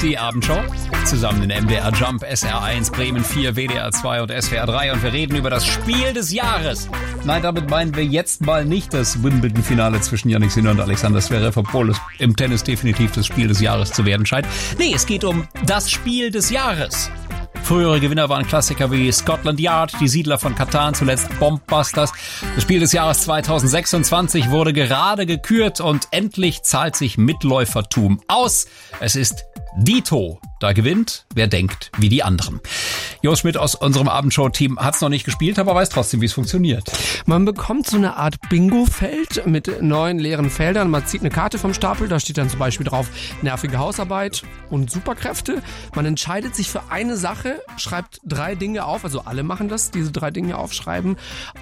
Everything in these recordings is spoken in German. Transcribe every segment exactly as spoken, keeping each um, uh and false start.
Die Abendschau. Zusammen in M D R Jump, S R eins, Bremen vier, W D R zwei und S W R drei. Und wir reden über das Spiel des Jahres. Nein, damit meinen wir jetzt mal nicht das Wimbledon-Finale zwischen Jannik Sinner und Alexander Zverev, obwohl es im Tennis definitiv das Spiel des Jahres zu werden scheint. Nee, es geht um das Spiel des Jahres. Frühere Gewinner waren Klassiker wie Scotland Yard, die Siedler von Katan, zuletzt Bombbusters. Das Spiel des Jahres zweitausendsechsundzwanzig wurde gerade gekürt und endlich zahlt sich Mitläufertum aus. Es ist Dito. Da gewinnt, wer denkt wie die anderen. Jo Schmidt aus unserem Abendshow-Team hat es noch nicht gespielt, aber weiß trotzdem, wie es funktioniert. Man bekommt so eine Art Bingo-Feld mit neun leeren Feldern. Man zieht eine Karte vom Stapel, da steht dann zum Beispiel drauf nervige Hausarbeit und Superkräfte. Man entscheidet sich für eine Sache, schreibt drei Dinge auf, also alle machen das, diese drei Dinge aufschreiben,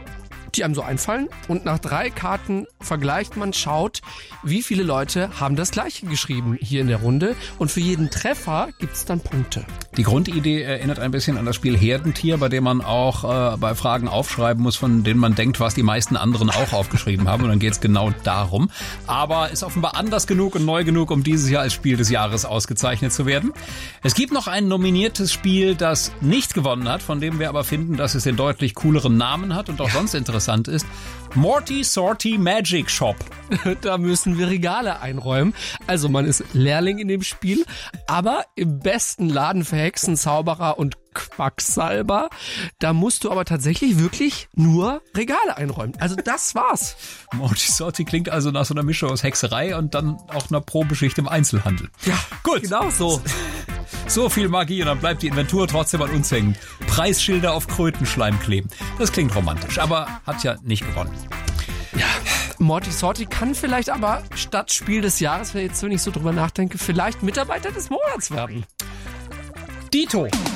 die einem so einfallen. Und nach drei Karten vergleicht man, schaut, wie viele Leute haben das Gleiche geschrieben hier in der Runde. Und für jeden Treffer gibt es dann Punkte. Die Grundidee erinnert ein bisschen an das Spiel Herdentier, bei dem man auch äh, bei Fragen aufschreiben muss, von denen man denkt, was die meisten anderen auch aufgeschrieben haben. Und dann geht es genau darum. Aber ist offenbar anders genug und neu genug, um dieses Jahr als Spiel des Jahres ausgezeichnet zu werden. Es gibt noch ein nominiertes Spiel, das nicht gewonnen hat, von dem wir aber finden, dass es den deutlich cooleren Namen hat und auch sonst interessant ist. Morty Sorty Magic Shop. Da müssen wir Regale einräumen. Also man ist Lehrling in dem Spiel, aber im besten Laden für Hexen, Zauberer und Quacksalber. Da musst du aber tatsächlich wirklich nur Regale einräumen. Also das war's. Morty Sorty klingt also nach so einer Mischung aus Hexerei und dann auch einer Probeschicht im Einzelhandel. Ja, gut. Genau so. So viel Magie und dann bleibt die Inventur trotzdem an uns hängen. Preisschilder auf Krötenschleim kleben. Das klingt romantisch, aber hat ja nicht gewonnen. Ja, Morty Sorty kann vielleicht aber statt Spiel des Jahres, wenn ich jetzt, wenn ich so drüber nachdenke, vielleicht Mitarbeiter des Monats werden. Dito.